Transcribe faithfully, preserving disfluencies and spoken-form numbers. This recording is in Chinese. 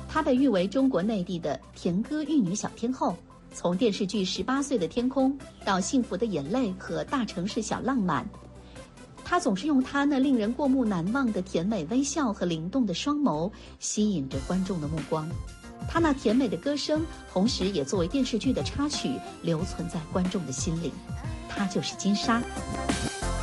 她被誉为中国内地的甜歌玉女小天后。从电视剧《十八岁的天空》到《幸福的眼泪》和《大城市小浪漫》，她总是用她那令人过目难忘的甜美微笑和灵动的双眸，吸引着观众的目光。她那甜美的歌声，同时也作为电视剧的插曲，留存在观众的心里。她就是金莎。